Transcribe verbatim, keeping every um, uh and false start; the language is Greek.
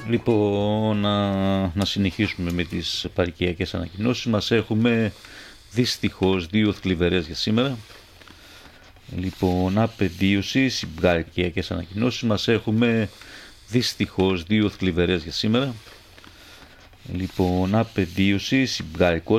Λοιπόν, να, να συνεχίσουμε με τις παροικιακές ανακοινώσεις μας. Έχουμε δυστυχώς δύο θλιβερές για σήμερα. Λοιπόν, απεντίωση, στις παροικιακές ανακοινώσεις μας έχουμε δυστυχώς δύο θλιβερές για σήμερα. Λοιπόν, απεντίωση,